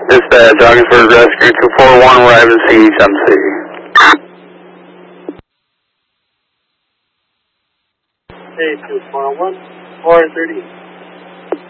Dispatch, Augsburg Rescue 241, arriving CHMC. Hey, 241, 430.